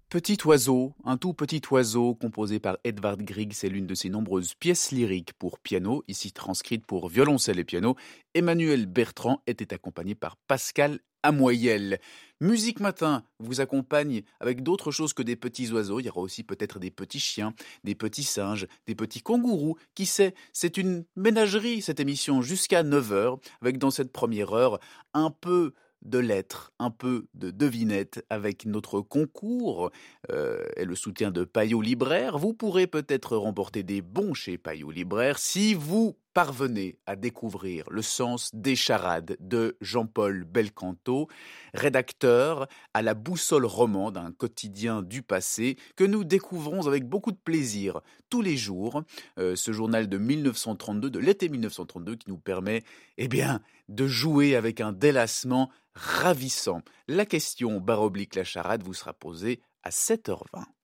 Petit oiseau, un tout petit oiseau composé par Edvard Grieg, c'est l'une de ses nombreuses pièces lyriques pour piano, ici transcrite pour violoncelle et piano. Emmanuel Bertrand était accompagné par Pascal Amoyel. Musique Matin vous accompagne avec d'autres choses que des petits oiseaux. Il y aura aussi peut-être des petits chiens, des petits singes, des petits kangourous. Qui sait, c'est une ménagerie cette émission jusqu'à 9 heures, avec dans cette première heure un peu de lettres, un peu de devinettes avec notre concours et le soutien de Payot Libraire. Vous pourrez peut-être remporter des bons chez Payot Libraire si vous parvenez à découvrir le sens des charades de Jean-Paul Belcanto, rédacteur à la Boussole romande, un quotidien du passé que nous découvrons avec beaucoup de plaisir tous les jours. Ce journal de 1932, de l'été 1932, qui nous permet, de jouer avec un délassement ravissant. La question / la charade vous sera posée à 7h20.